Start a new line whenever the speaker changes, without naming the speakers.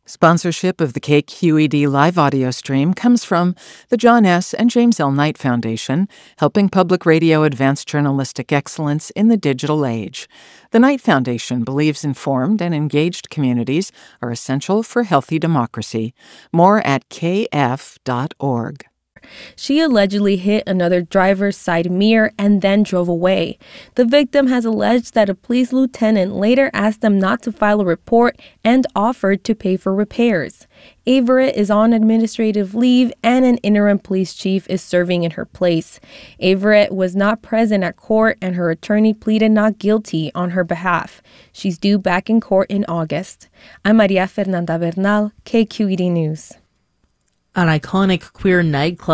Sponsorship of the KQED live audio stream comes from the John S. and James L. Knight Foundation, helping public radio advance journalistic excellence in the digital age. The Knight Foundation believes informed and engaged communities are essential for healthy democracy. More at kf.org.
She allegedly hit another driver's side mirror and then drove away. The victim has alleged that a police lieutenant later asked them not to file a report and offered to pay for repairs. Averett is on administrative leave and an interim police chief is serving in her place. Averett was not present at court and her attorney pleaded not guilty on her behalf. She's due back in court in August. I'm Maria Fernanda Bernal, KQED News.
An iconic queer nightclub